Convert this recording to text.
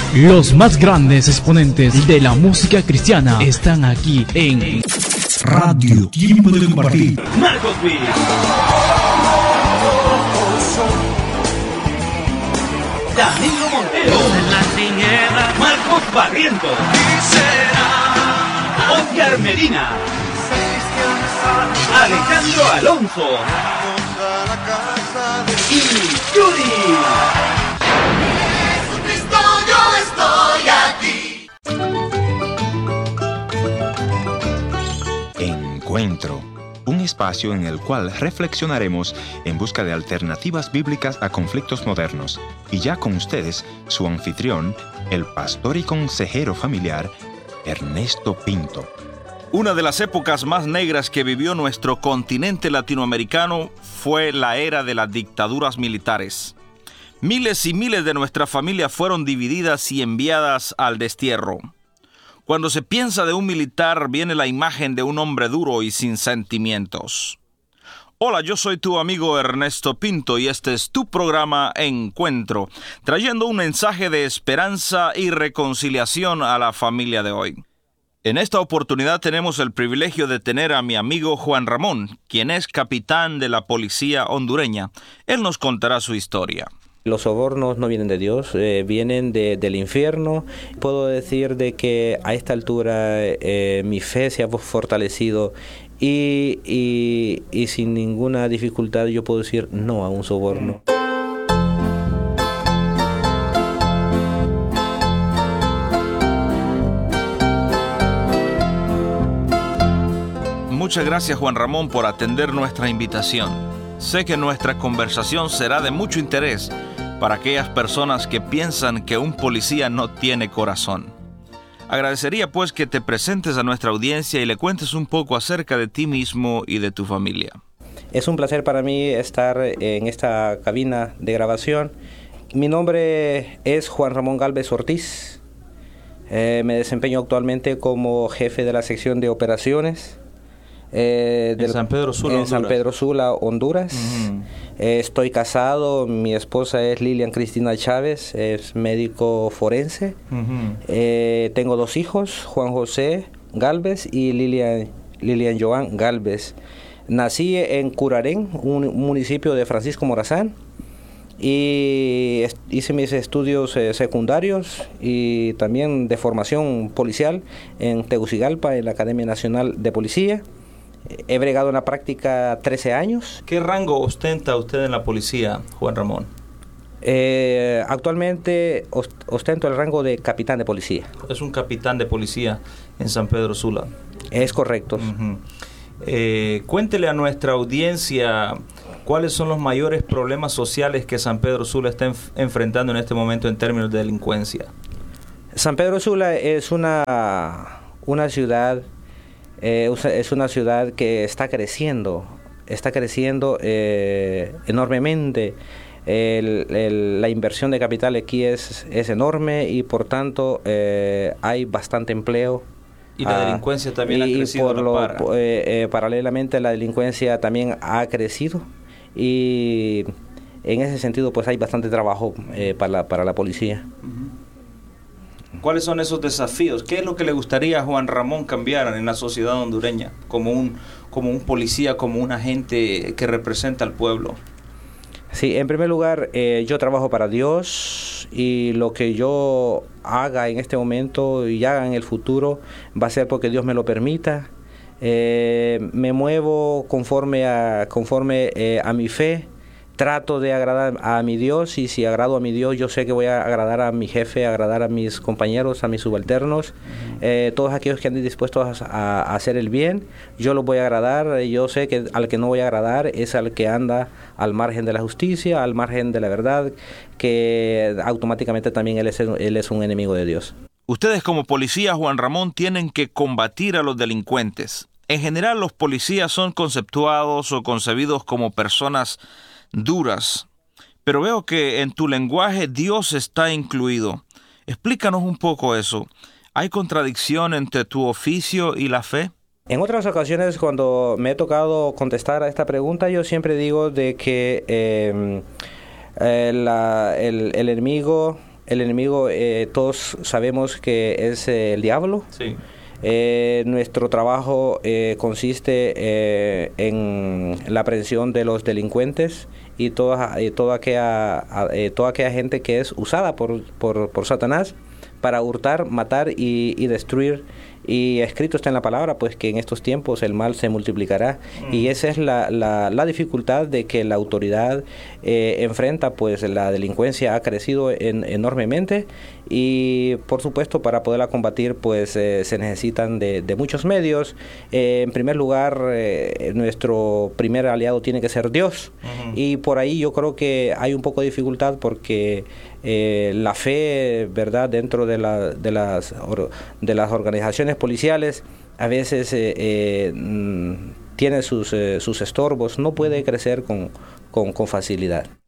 Los más grandes exponentes de la música cristiana están aquí en Radio Tiempo de Compartir. Marcos Witt. Danilo Montero. Marcos Barrientos. Oscar Medina. Alejandro Alonso. Y Yuri. Jesucristo, yo estoy aquí. Encuentro, un espacio en el cual reflexionaremos en busca de alternativas bíblicas a conflictos modernos. Y ya con ustedes, su anfitrión, el pastor y consejero familiar, Ernesto Pinto. Una de las épocas más negras que vivió nuestro continente latinoamericano fue la era de las dictaduras militares. Miles y miles de nuestra familia fueron divididas y enviadas al destierro. Cuando se piensa de un militar, viene la imagen de un hombre duro y sin sentimientos. Hola, yo soy tu amigo Ernesto Pinto y este es tu programa Encuentro, trayendo un mensaje de esperanza y reconciliación a la familia de hoy. En esta oportunidad tenemos el privilegio de tener a mi amigo Juan Ramón, quien es capitán de la policía hondureña. Él nos contará su historia. Los sobornos no vienen de Dios, vienen del infierno. Puedo decir de que a esta altura mi fe se ha fortalecido y sin ninguna dificultad yo puedo decir no a un soborno. Muchas gracias, Juan Ramón, por atender nuestra invitación. Sé que nuestra conversación será de mucho interés para aquellas personas que piensan que un policía no tiene corazón. Agradecería pues que te presentes a nuestra audiencia y le cuentes un poco acerca de ti mismo y de tu familia. Es un placer para mí estar en esta cabina de grabación. Mi nombre es Juan Ramón Galvez Ortiz. Me desempeño actualmente como jefe de la sección de operaciones. En San Pedro Sula, en Honduras. San Pedro Sula, Honduras. Uh-huh. Estoy casado, mi esposa es Lilian Cristina Chávez, es médico forense. Uh-huh. Tengo 2 hijos, Juan José Galvez y Lilian Joan Galvez. Nací en Curarén, un municipio de Francisco Morazán, y hice mis estudios secundarios y también de formación policial en Tegucigalpa, en la Academia Nacional de Policía. He bregado en la práctica 13 años. ¿Qué rango ostenta usted en la policía, Juan Ramón? Actualmente ostento el rango de capitán de policía. Es un capitán de policía en San Pedro Sula. Es correcto. Uh-huh. Cuéntele a nuestra audiencia cuáles son los mayores problemas sociales que San Pedro Sula está enfrentando en este momento en términos de delincuencia. San Pedro Sula es una ciudad. Es una ciudad que está creciendo enormemente. La inversión de capital aquí es enorme y por tanto hay bastante empleo. Y la delincuencia también ha crecido. Paralelamente la delincuencia también ha crecido y en ese sentido pues hay bastante trabajo para la policía. Uh-huh. ¿Cuáles son esos desafíos? ¿Qué es lo que le gustaría a Juan Ramón cambiar en la sociedad hondureña como un policía, como un agente que representa al pueblo? Sí, en primer lugar, yo trabajo para Dios y lo que yo haga en este momento y haga en el futuro va a ser porque Dios me lo permita. Me muevo conforme a mi fe. Trato de agradar a mi Dios y si agrado a mi Dios yo sé que voy a agradar a mi jefe, agradar a mis compañeros, a mis subalternos, todos aquellos que anden dispuestos a hacer el bien, yo los voy a agradar. Yo sé que al que no voy a agradar es al que anda al margen de la justicia, al margen de la verdad, que automáticamente también él es un enemigo de Dios. Ustedes como policía, Juan Ramón, tienen que combatir a los delincuentes. En general los policías son conceptuados o concebidos como personas duras, pero veo que en tu lenguaje Dios está incluido. Explícanos un poco eso. ¿Hay contradicción entre tu oficio y la fe? En otras ocasiones, cuando me he tocado contestar a esta pregunta, yo siempre digo de que el enemigo El enemigo, todos sabemos que es el diablo. Sí. Nuestro trabajo consiste en la aprehensión de los delincuentes y toda aquella gente que es usada por Satanás para hurtar, matar y destruir. Y escrito está en la palabra, pues, que en estos tiempos el mal se multiplicará. Y esa es la dificultad de que la autoridad enfrenta, pues la delincuencia ha crecido enormemente, y por supuesto para poderla combatir, pues se necesitan de muchos medios. En primer lugar, nuestro primer aliado tiene que ser Dios. Y por ahí yo creo que hay un poco de dificultad, porque la fe, ¿verdad?, dentro de las organizaciones policiales a veces tiene sus estorbos, no puede crecer con facilidad.